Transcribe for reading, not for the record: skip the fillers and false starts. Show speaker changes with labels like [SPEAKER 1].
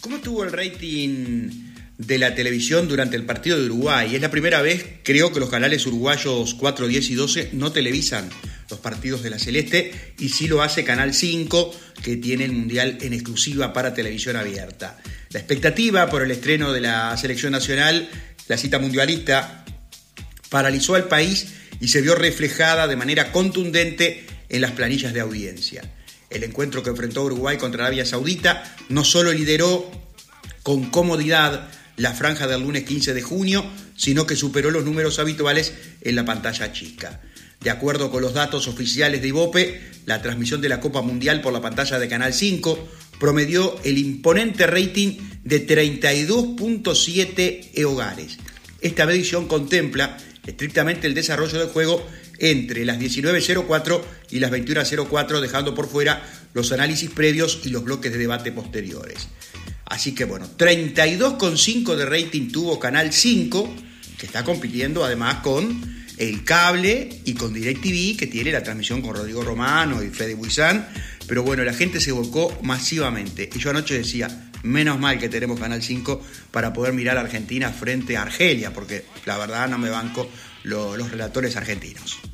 [SPEAKER 1] ¿Cómo estuvo el rating de la televisión durante el partido de Uruguay? Es la primera vez, creo, que los canales uruguayos 4, 10 y 12 no televisan los partidos de la Celeste, y sí lo hace Canal 5, que tiene el Mundial en exclusiva para televisión abierta. La expectativa por el estreno de la selección nacional, la cita mundialista, paralizó al país y se vio reflejada de manera contundente en las planillas de audiencia. El encuentro que enfrentó Uruguay contra Arabia Saudita no solo lideró con comodidad la franja del lunes 15 de junio, sino que superó los números habituales en la pantalla chica. De acuerdo con los datos oficiales de Ibope, la transmisión de la Copa Mundial por la pantalla de Canal 5 promedió el imponente rating de 32.7 hogares. Esta medición contempla estrictamente el desarrollo del juego entre las 19.04 y las 21.04, dejando por fuera los análisis previos y los bloques de debate posteriores. Así que bueno, 32,5 de rating tuvo Canal 5, que está compitiendo además con el cable y con DirecTV, que tiene la transmisión con Rodrigo Romano y Fede Buizán. Pero bueno, la gente se volcó masivamente. Y yo anoche decía, menos mal que tenemos Canal 5 para poder mirar a Argentina frente a Argelia, porque la verdad no me banco los relatores argentinos.